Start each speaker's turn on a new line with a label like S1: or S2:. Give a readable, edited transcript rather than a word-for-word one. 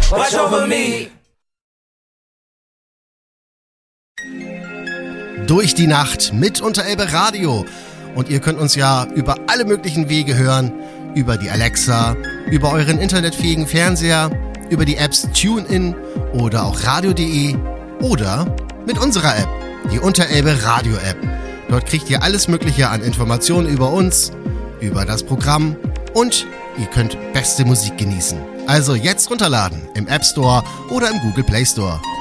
S1: watch over me.
S2: Durch die Nacht mit Unterelbe Radio. Und ihr könnt uns ja über alle möglichen Wege hören. Über die Alexa, über euren internetfähigen Fernseher, über die Apps TuneIn oder auch radio.de oder mit unserer App, die Unterelbe Radio App. Dort kriegt ihr alles Mögliche an Informationen über uns, über das Programm und ihr könnt beste Musik genießen. Also jetzt runterladen im App Store oder im Google Play Store.